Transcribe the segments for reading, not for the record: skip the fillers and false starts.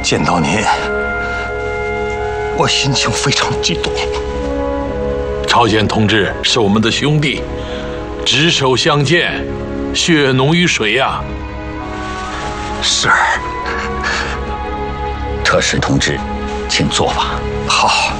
见到您，我心情非常激动。 朝鲜同志是我们的兄弟，执手相见，血浓于水呀。 是。 特使同志，请坐吧。 好。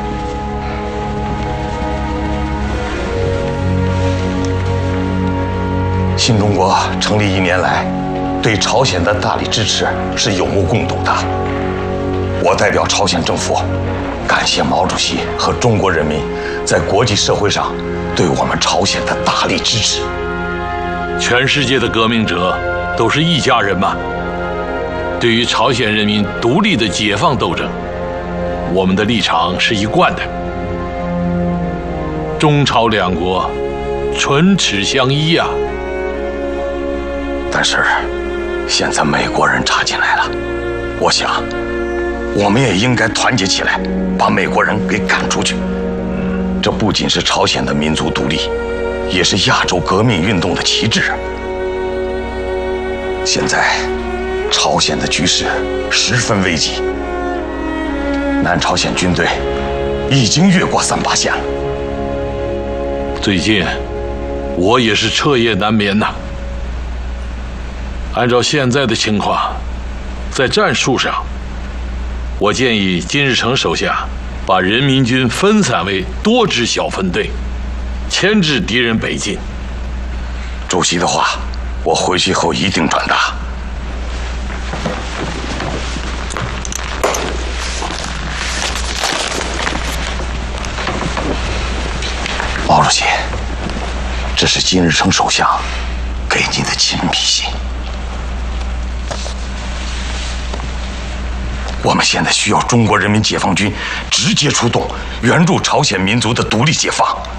新中国成立1年来，对朝鲜的大力支持是有目共睹的。我代表朝鲜政府，感谢毛主席和中国人民在国际社会上对我们朝鲜的大力支持。 全世界的革命者都是一家人嘛。对于朝鲜人民独立的解放斗争，我们的立场是一贯的。中朝两国唇齿相依啊。 但是，现在美国人插进来了，我想，我们也应该团结起来，把美国人给赶出去。这不仅是朝鲜的民族独立，也是亚洲革命运动的旗帜。现在，朝鲜的局势十分危急，南朝鲜军队已经越过3·8线了。 最近，我也是彻夜难眠呐。按照现在的情况，在战术上，我建议金日成手下把人民军分散为多支小分队，牵制敌人北进。 主席的话，我回去后一定转达。毛主席，这是金日成首相给你的亲笔信。我们现在需要中国人民解放军直接出动，援助朝鲜民族的独立解放。